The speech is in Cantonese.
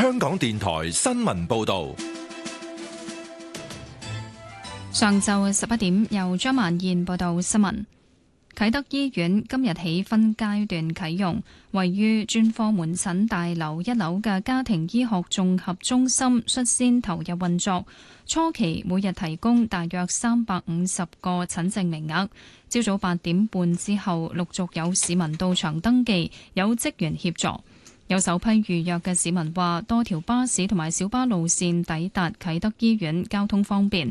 香港電台新聞報道。 上晝11點，由張曼燕報道新聞。啟德醫院今日起分階段啟用，位於專科門診大樓1樓嘅家庭醫學綜合中心率先投入運作，初期每日提供大約350個診症名額。朝早8點半之後，陸續有市民到場登記，有職員協助。有首批預約嘅市民話，多條巴士同埋小巴路線抵達啟德醫院，交通方便。